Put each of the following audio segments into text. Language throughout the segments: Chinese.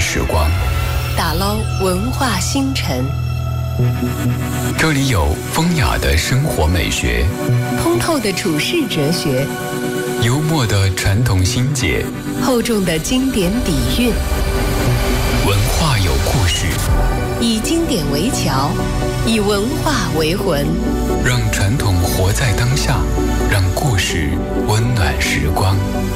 时光， 打捞文化星辰。 这里有风雅的生活美学， 通透的处世哲学， 幽默的传统心结， 厚重的经典底蕴。 文化有故事， 以经典为桥，以文化为魂， 让传统活在当下，让故事温暖时光。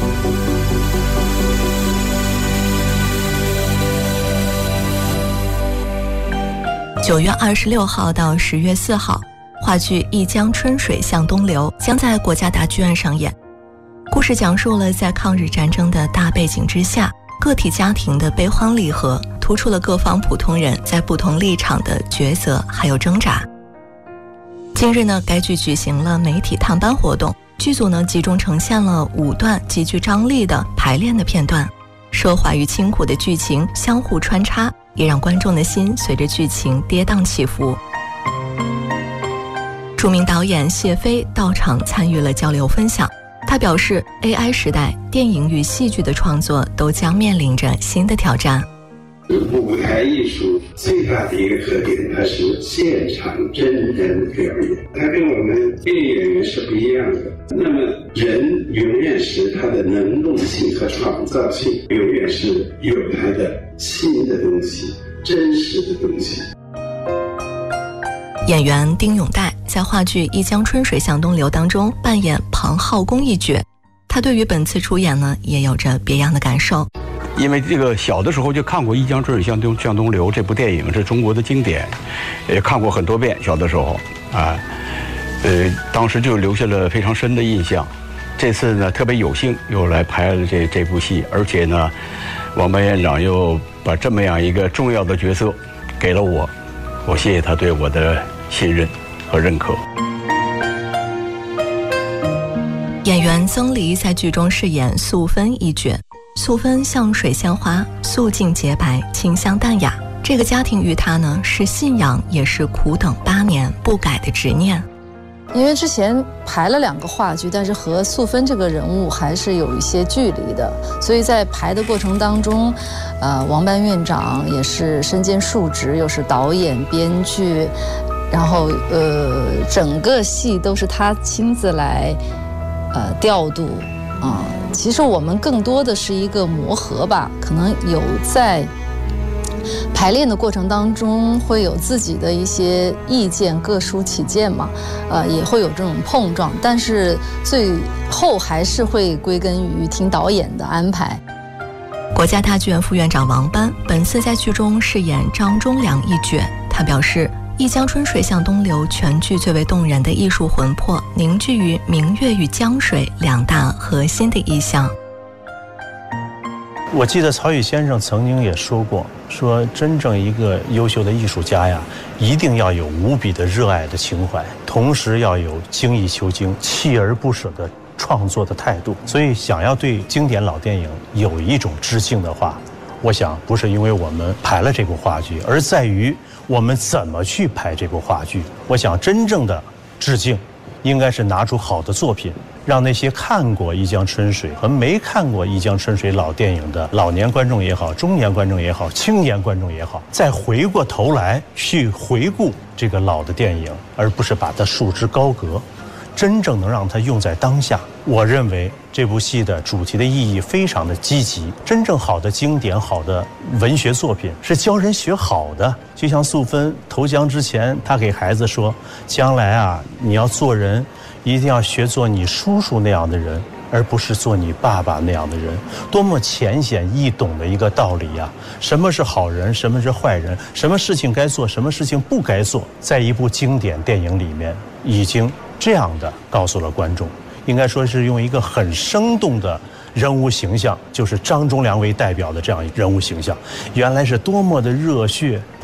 9月26号到10月4号，话剧《一江春水向东流》将在国家大剧院上演。故事讲述了在抗日战争的大背景之下，个体家庭的悲欢离合，突出了各方普通人在不同立场的抉择还有挣扎。近日呢，该剧举行了媒体探班活动，剧组呢集中呈现了5段极具张力的排练的片段，奢华与清苦的剧情相互穿插，也让观众的心随着剧情跌宕起伏。著名导演谢飞到场参与了交流分享，他表示 AI 时代电影与戏剧的创作都将面临着新的挑战。 舞台艺术最大的一个特点，它是现场真人表演，它跟我们电影演员是不一样的。那么人永远是他的能动性和创造性，永远是有他的新的东西，真实的东西。 演员丁永岱在话剧《一江春水向东流》当中扮演庞浩公一角，他对于本次出演呢也有着别样的感受。 因为这个小的时候就看过《一江春水向东流》这部电影，是中国的经典，也看过很多遍。小的时候啊，当时就留下了非常深的印象。这次呢，特别有幸又来拍了这部戏，而且呢，王班院长又把这么样一个重要的角色给了我，我谢谢他对我的信任和认可。 演员曾黎在剧中饰演素芬一角。素芬像水仙花，素净洁白，清香淡雅。这个家庭于她呢，是信仰，也是苦等8年不改的执念。 因为之前排了2个话剧，但是和素芬这个人物还是有一些距离的，所以在排的过程当中，王班院长也是身兼数职，又是导演、编剧，然后整个戏都是他亲自来调度啊。其实我们更多的是一个磨合吧，可能有在排练的过程当中会有自己的一些意见，各抒己见嘛，也会有这种碰撞，但是最后还是会归根于听导演的安排。 国家大剧院副院长王班本次在剧中饰演张忠良一角，他表示一江春水向东流全剧最为动人的艺术魂魄凝聚于明月与江水2大核心的意象。 我记得曹禺先生曾经也说过，说真正一个优秀的艺术家呀，一定要有无比的热爱的情怀，同时要有精益求精、锲而不舍的创作的态度。所以想要对经典老电影有一种致敬的话，我想不是因为我们排了这部话剧，而在于我们怎么去排这部话剧。我想真正的致敬应该是拿出好的作品，让那些看过《一江春水》和没看过《一江春水》老电影的老年观众也好，中年观众也好，青年观众也好，再回过头来去回顾这个老的电影，而不是把它束之高阁，真正能让它用在当下。我认为这部戏的主题的意义非常的积极，真正好的经典、好的文学作品是教人学好的。就像素芬投江之前，她给孩子说，将来啊，你要做人一定要学做你叔叔那样的人，而不是做你爸爸那样的人。多么浅显易懂的一个道理呀！什么是好人，什么是坏人，什么事情该做，什么事情不该做，在一部经典电影里面已经这样的告诉了观众。应该说是用一个很生动的人物形象，就是张忠良为代表的这样人物形象，原来是多么的热血。